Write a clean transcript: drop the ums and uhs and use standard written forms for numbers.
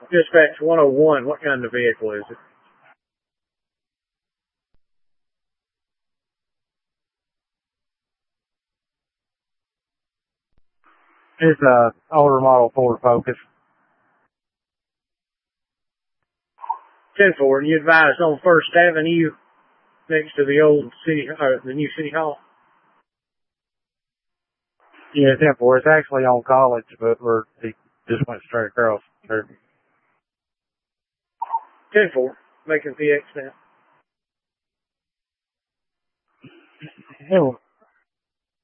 Dispatch 101, what kind of vehicle is it? It's a older model Ford Focus. 10-4, and you advised on First Avenue next to the old the new city hall? Yeah, 10-4. It's actually on College, but he just went straight across. 10-4, making PX now. Anyway,